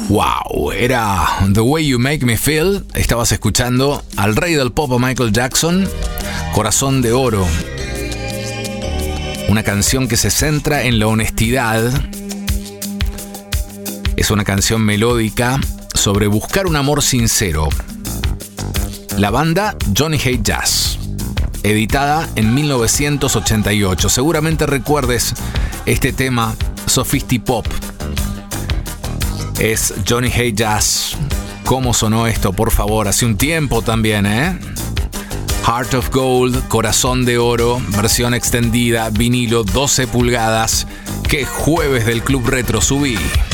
Wow, era The Way You Make Me Feel. Estabas escuchando al rey del pop, Michael Jackson, Corazón de Oro. Una canción que se centra en la honestidad. Es una canción melódica sobre buscar un amor sincero. La banda Johnny Hate Jazz, editada en 1988. Seguramente recuerdes este tema Sophistipop. Es Johnny Hate Jazz. ¿Cómo sonó esto, por favor? Hace un tiempo también, ¿eh? Heart of Gold, Corazón de Oro, versión extendida, vinilo 12 pulgadas. ¡Qué jueves del Club Retro subí!